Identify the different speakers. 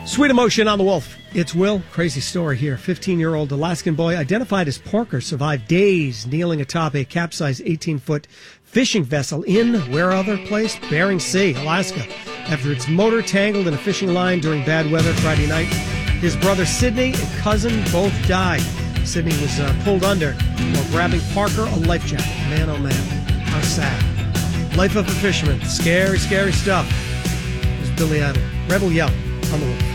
Speaker 1: Sweet emotion on the Wolf. It's Will. Crazy story here. 15-year-old Alaskan boy identified as Parker survived days kneeling atop a capsized 18-foot fishing vessel in, where other place? Bering Sea, Alaska, after its motor tangled in a fishing line during bad weather Friday night. His brother Sidney and cousin both died. Sidney was pulled under while grabbing Parker a life jacket. Man, oh man, how sad. Life of a fisherman. Scary, scary stuff. It was Billy Idol. Rebel Yell on the Wolf.